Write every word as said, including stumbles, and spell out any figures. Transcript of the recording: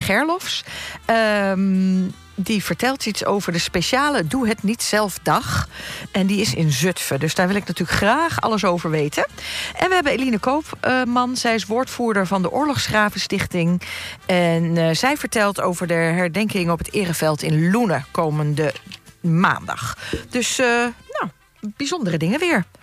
Gerlofs. Um, Die vertelt iets over de speciale Doe het niet zelf dag. En die is in Zutphen. Dus daar wil ik natuurlijk graag alles over weten. En we hebben Eline Koopman. Zij is woordvoerder van de Oorlogsgravenstichting. En uh, zij vertelt over de herdenking op het Ereveld in Loenen komende maandag. Dus, uh, nou, bijzondere dingen weer.